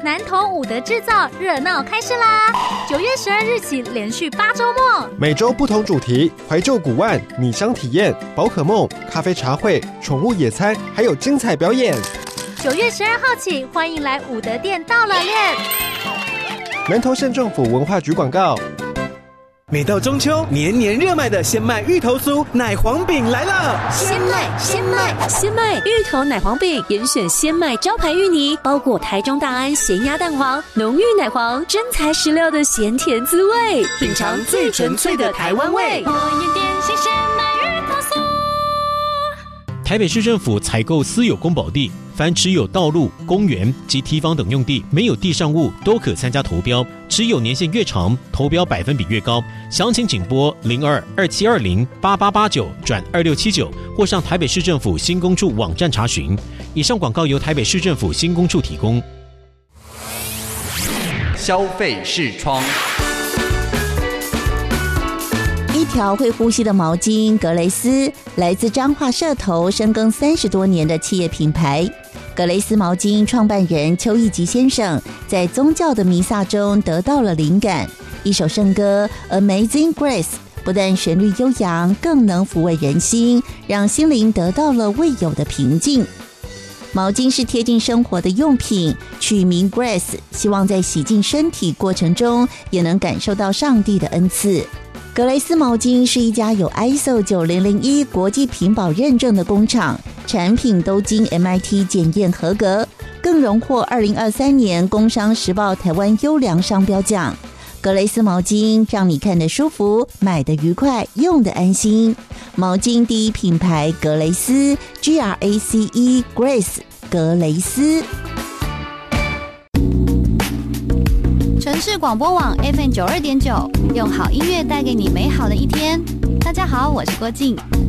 南投伍德制造热闹开市啦！9月12日起连续8周末， 每周不同主题，怀旧古玩、米香体验、宝可梦、咖啡茶会、宠物野餐，还有精彩表演。 9月12号起，欢迎来伍德店到了练。 南投县政府文化局广告。 每到中秋，年年热卖的鲜麦芋头酥奶黄饼来了！ 鲜麦芋头奶黄饼，严选鲜麦招牌芋泥，包裹台中大安咸鸭蛋黄，浓郁奶黄，真材实料的咸甜滋味，品尝最纯粹的台湾味。 我也点心鲜麦芋头酥。 台北市政府采购私有公保地，凡持有道路、公园及堤防等用地，没有地上物都可参加投标，持有年限越长，投标百分比越高。详情请拨02-2720-8889-2679，或上台北市政府新工处网站查询。以上广告由台北市政府新工处提供。 消费视窗。 一条会呼吸的毛巾，格雷斯来自彰化社头，深耕30多年的企业品牌。格雷斯毛巾创办人邱义吉先生在宗教的弥撒中得到了灵感，一首圣歌《Amazing Grace》不但旋律悠扬，更能抚慰人心，让心灵得到了未有的平静。毛巾是贴近生活的用品，取名 Grace， 希望在洗净身体过程中也能感受到上帝的恩赐。格雷斯毛巾是一家有 ISO 9001国际品保认证的工厂，产品都经 MIT 检验合格，更荣获2023年工商时报台湾优良商标奖。格雷斯毛巾让你看得舒服，买得愉快，用得安心。毛巾第一品牌格雷斯 GRACE Grace 格雷斯。 城市广播网 FM92.9，用好音乐带给你美好的一天。大家好，我是郭静。